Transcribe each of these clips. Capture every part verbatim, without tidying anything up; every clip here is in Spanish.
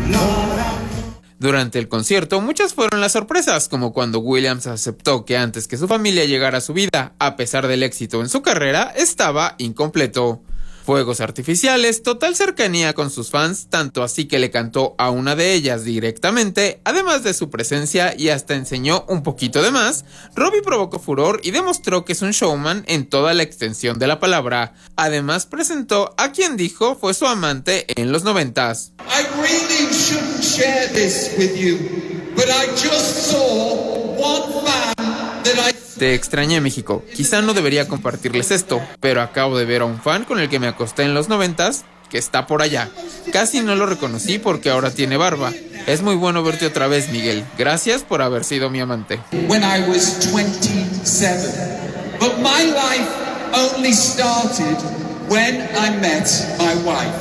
Durante el concierto, muchas fueron las sorpresas, como cuando Williams aceptó que antes que su familia llegara a su vida, a pesar del éxito en su carrera, estaba incompleto. Fuegos artificiales, total cercanía con sus fans, tanto así que le cantó a una de ellas directamente, además de su presencia y hasta enseñó un poquito de más. Robbie provocó furor y demostró que es un showman en toda la extensión de la palabra. Además presentó a quien dijo fue su amante en los noventas. I really shouldn't share this with you, but I just saw one fan that I... Te extrañé, México. Quizá no debería compartirles esto, pero acabo de ver a un fan con el que me acosté en los noventas que está por allá. Casi no lo reconocí porque ahora tiene barba. Es muy bueno verte otra vez, Miguel. Gracias por haber sido mi amante. When I was twenty-seven, but my life only started when I met my wife.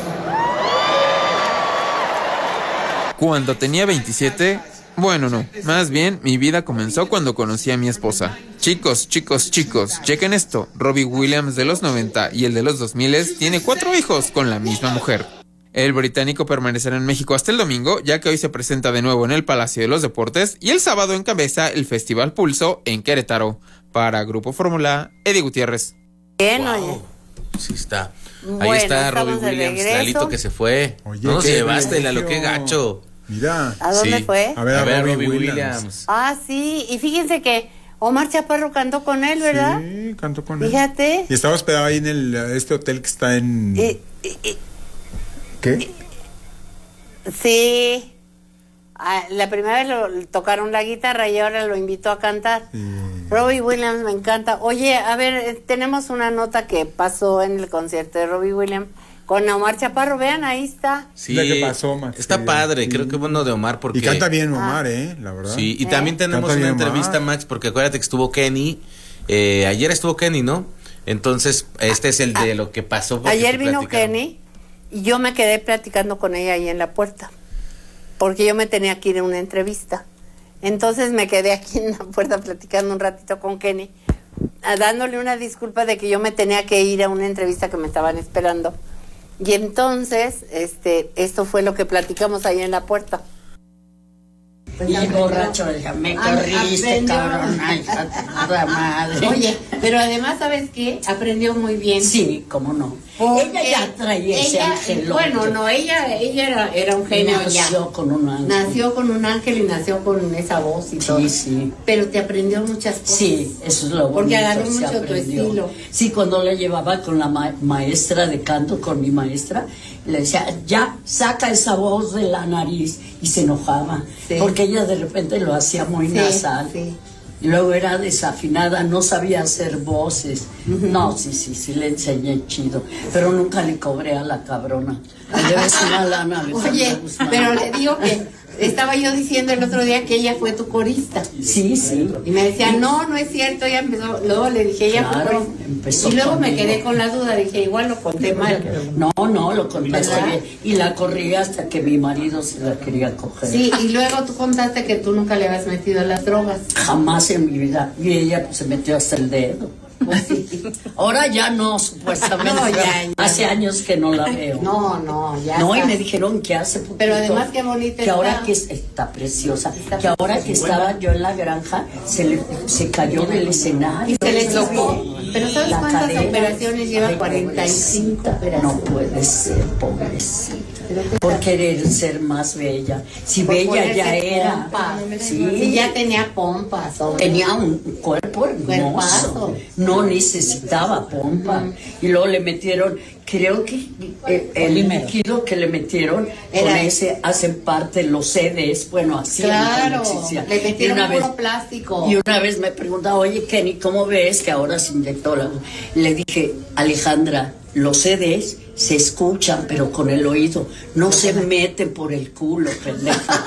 Cuando tenía veintisiete... Bueno, no, más bien mi vida comenzó cuando conocí a mi esposa. Chicos, chicos, chicos, chequen esto. Robbie Williams de los noventa y el de los dos mil tiene cuatro hijos con la misma mujer. El británico permanecerá en México hasta el domingo, ya que hoy se presenta de nuevo en el Palacio de los Deportes y el sábado encabeza el Festival Pulso en Querétaro. Para Grupo Fórmula, Eddie Gutiérrez. Bien, wow. Oye. Sí está. Ahí Bueno, está Robbie Williams, Lalito que se fue. Oye, no nos qué llevaste, Lalo, privilegio. qué gacho. Mira. ¿A dónde Sí. fue? A ver, a, A ver, Robbie, Robbie Williams. Williams. Ah, sí, y fíjense que Omar Chaparro cantó con él, ¿verdad? Sí, cantó con él. Fíjate. Y estaba hospedado ahí en el, este hotel que está en... Y- y- y- ¿Qué? sí. Ah, la primera vez lo, le tocaron la guitarra y ahora lo invitó a cantar. Sí. Robbie Williams me encanta. Oye, a ver, eh, tenemos una nota que pasó en el concierto de Robbie Williams con Omar Chaparro. Vean, ahí está. Sí, La que pasó, Max. está Sí. padre, creo que bueno de Omar porque... Y canta bien Omar, eh, la verdad. Sí, y ¿Eh? también tenemos Canta una bien, entrevista, Omar. Max, porque acuérdate que estuvo Kenny, eh, ayer estuvo Kenny, ¿no? Entonces, este es el de lo que pasó. porque Ayer te vino platicaron. Kenny y yo me quedé platicando con ella ahí en la puerta, porque yo me tenía que ir a una entrevista. Entonces me quedé aquí en la puerta platicando un ratito con Kenny, a- dándole una disculpa de que yo me tenía que ir a una entrevista que me estaban esperando. Y entonces, este, esto fue lo que platicamos ahí en la puerta. Y el borracho, hija, me corriste, cabrón, ay, hija de puta madre. Oye, pero además, ¿sabes qué? Aprendió muy bien. Sí, cómo no. Porque Ella ya traía ese ella- ángel. Bueno, no, ella, ella era, era un genio ya. Nació con un ángel. Nació con un ángel y nació con esa voz y todo. Sí, sí. Pero te aprendió muchas cosas. Sí, eso es lo bonito. Porque agarró se mucho tu aprendió. estilo. Sí, cuando la llevaba con la ma- maestra de canto, con mi maestra, le decía, ya, saca esa voz de la nariz. Y se enojaba. Sí. Porque ella de repente lo hacía muy Sí, nasal. sí. Y luego era desafinada, no sabía hacer voces. No, sí, sí, sí, le enseñé chido. Pero nunca le cobré a la cabrona. Le debes una lana, Alejandra Oye, Guzmán. pero le digo que estaba yo diciendo el otro día que ella fue tu corista. Sí, sí. Y me decía, no, no es cierto, ella empezó. Luego le dije, ella fue Claro, corista. empezó Y luego me conmigo. quedé con la duda, dije, igual lo conté mal. No, no, lo contaste ¿Verdad? bien. Y la corrí hasta que mi marido se la quería coger. Sí, y luego tú contaste que tú nunca le habías metido a las drogas. Jamás en mi vida. Y ella pues, se metió hasta el dedo. Ahora ya no, supuestamente. No, ya, ya. Hace años que no la veo. No, no, ya No, y está. me dijeron que hace poquito. Pero además qué bonita que está. ahora que es- está preciosa. Está que ahora preciosa. que estaba yo en la granja, se le se cayó del escenario. Y se le chocó. Pero ¿sabes La cuántas cadera. operaciones lleva? Ay, cuarenta y cinco pobrecita. operaciones. No puede ser, pobrecita. Por querer ser más bella. Si Por bella ponerse ya era. pompa. Sí. Y ya tenía pompas. hombre. Tenía un cuerpo hermoso, Cuerpazo. no necesitaba pompa. Y luego le metieron, creo que eh, el líquido que le metieron, Era- con ese hacen parte los C Ds, bueno, así Claro, le Y metieron una puro vez- plástico. Y una vez me preguntaba, oye Kenny, ¿cómo ves que ahora se inyectó la... Le dije, Alejandra, los C Ds se escuchan, pero con el oído, no se meten por el culo, pendeja.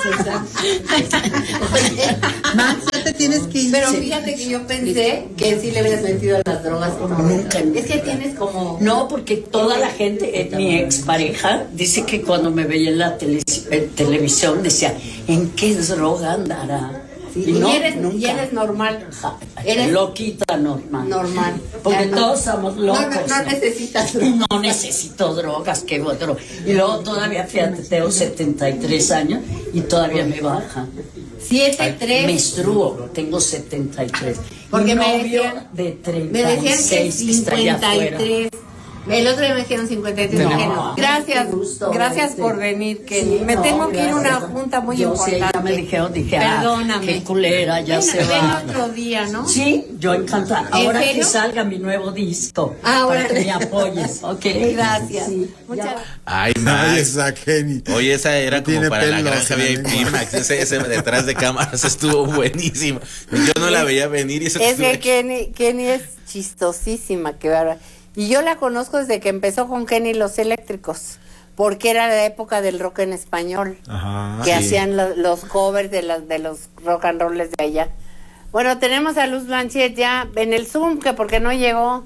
Max, no te tienes que ir. Pero Sí. fíjate que yo pensé que sí le hubieras metido a las drogas. Nunca. Es que tienes como... No, porque toda la gente, eh, mi expareja, dice que cuando me veía en la tele- en televisión decía, ¿en qué droga andará? Sí, Y y, no, eres, nunca. y eres normal. Eres Eres loquita normal. normal. Porque Ya no- todos somos locos. No, no, no necesitas drogas. No necesito drogas, que otro. Y luego todavía, fíjate, tengo setenta y tres años y todavía me baja. Siete, tres. Menstruo, tengo setenta y tres. Porque Un me novio decían- de treinta Me y decían que seis que está allá cincuenta y afuera. tres. El otro día me dijeron cincuenta y tres. No. Dije, no. Gracias, Qué gusto gracias verte. por venir, Kenny. Sí, me no, tengo que ir a una gracias. junta muy Yo sé, importante. ya me dijeron, dije, ah, Perdóname. qué culera, ya Ven- se ven va. otro día, ¿no? Sí, yo encantada. Ahora que serio? salga mi nuevo disco, Ah, para órale. que me apoyes, ¿ok? Gracias. Sí, Muchas ya. gracias. Ay, Ay, Max. esa Kenny. Oye, esa era No como tiene para la pelos granja en la V I P, lengua. Max. Ese, ese detrás de cámaras estuvo buenísimo. Yo no la veía venir y eso Es estuve que aquí. Kenny, Kenny es chistosísima, qué bárbara. Y yo la conozco desde que empezó con Kenny Los Eléctricos, porque era la época del rock en español, Ajá. que sí. hacían lo- los covers de, los de los rock and rolls de allá. Bueno, tenemos a Luz Blanchet ya en el Zoom, que porque no llegó.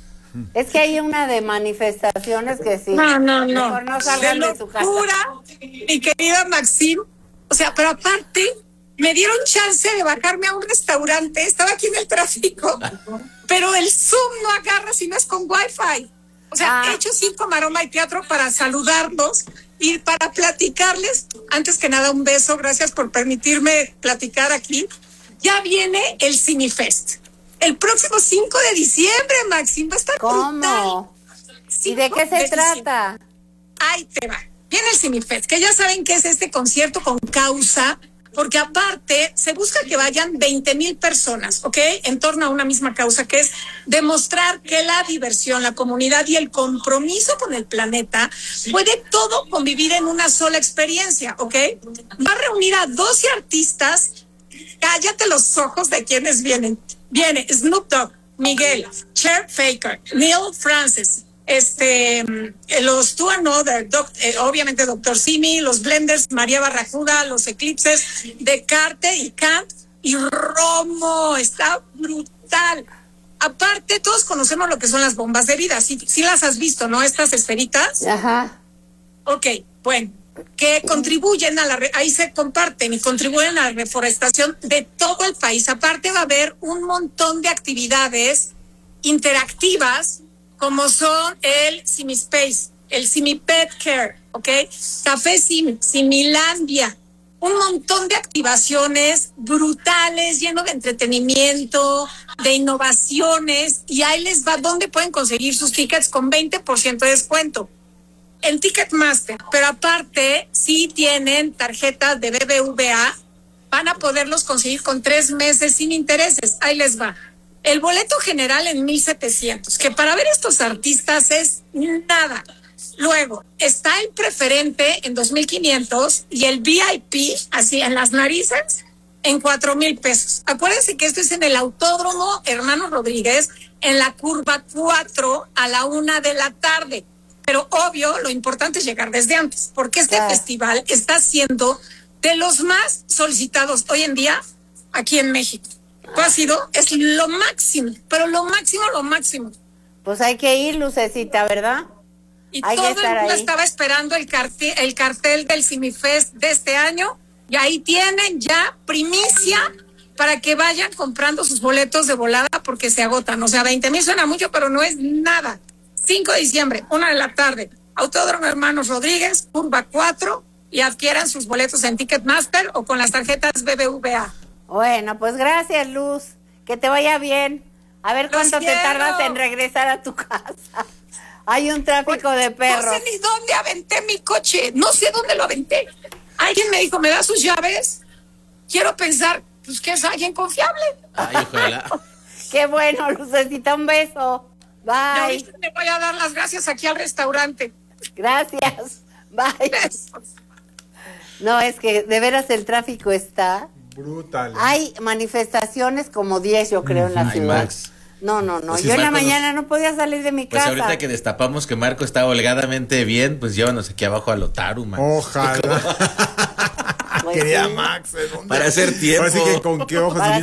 Es que hay una de manifestaciones que sí. No, no, no. Mejor no salgan de de su casa. locura, mi querida Maxine. O sea, pero aparte, me dieron chance de bajarme a un restaurante. Estaba aquí en el tráfico. Pero el Zoom no agarra si no es con Wi-Fi. O sea, Ah. he hecho cinco maroma y teatro para saludarlos y para platicarles. Antes que nada, un beso. Gracias por permitirme platicar aquí. Ya viene el Cinefest. El próximo cinco de diciembre, Maxine. Va a estar ¿Cómo? brutal. ¿Y de qué se trata? Ahí te va. Viene el Cinefest, que ya saben que es este concierto con causa, porque aparte se busca que vayan veinte mil personas, ¿ok? En torno a una misma causa, que es demostrar que la diversión, la comunidad y el compromiso con el planeta puede todo convivir en una sola experiencia, ¿ok? Va a reunir a doce artistas. Cállate los ojos de quienes vienen. Viene Snoop Dogg, Miguel, Cher Faker, Neil Francis, este, mm, los Two Another, doc, eh, obviamente Doctor Simi, los Blenders, María Barracuda, los Eclipses, Descartes y Kant y Romo. Está brutal. Aparte, todos conocemos lo que son las bombas de vida. Sí, sí las has visto, ¿no? Estas esferitas. Ajá. Ok, bueno, que contribuyen a la, re- ahí se comparten y contribuyen a la reforestación de todo el país. Aparte va a haber un montón de actividades interactivas, como son el Simispace, el Simipet Care, ok, Café Sim, Similandia, un montón de activaciones brutales, lleno de entretenimiento, de innovaciones, y ahí les va dónde pueden conseguir sus tickets con veinte por ciento de descuento. En Ticketmaster, pero aparte, si tienen tarjetas de B B V A, van a poderlos conseguir con tres meses sin intereses. Ahí les va. El boleto general en mil setecientos, que para ver estos artistas es nada. Luego, está el preferente en dos mil quinientos y el V I P, así en las narices, en cuatro mil pesos. Acuérdense que esto es en el Autódromo Hermanos Rodríguez, en la curva cuatro a la una de la tarde. Pero obvio, lo importante es llegar desde antes, porque este Claro. festival está siendo de los más solicitados hoy en día aquí en México. ¿Tú has sido? Es lo máximo, pero lo máximo, lo máximo. Pues hay que ir, Lucecita, ¿verdad? Y Hay que todo el estar mundo ahí. estaba esperando el cartel, el cartel del Cinefest de este año, y ahí tienen ya primicia para que vayan comprando sus boletos de volada porque se agotan. O sea, veinte mil suena mucho, pero no es nada. cinco de diciembre, una de la tarde, Autódromo Hermanos Rodríguez, curva cuatro, y adquieran sus boletos en Ticketmaster o con las tarjetas B B V A. Bueno, pues gracias, Luz. Que te vaya bien. A ver Los cuánto te quiero. tardas en regresar a tu casa. Hay un tráfico de perros. No sé ni dónde aventé mi coche, no sé dónde lo aventé. Alguien me dijo, ¿me da sus llaves? Quiero pensar, pues que es alguien confiable. Ay, ojalá. Qué bueno, Lucecita, un beso. Y Bye. ahorita le voy a dar las gracias aquí al restaurante. Gracias. Bye. Besos. No, es que de veras el tráfico está. Brutal. Hay manifestaciones como diez, yo creo, en la Ay, ciudad. Max. No, no, no. Pues yo en la Marcos nos- mañana no podía salir de mi Pues casa. ahorita que destapamos que Marco está holgadamente bien, pues llévanos aquí abajo a Lotaru, Max. Ojalá. Pues Quería sí. Max. ¿eh? ¿Dónde? Para hacer tiempo. Ahora sí que con qué ojos Para vino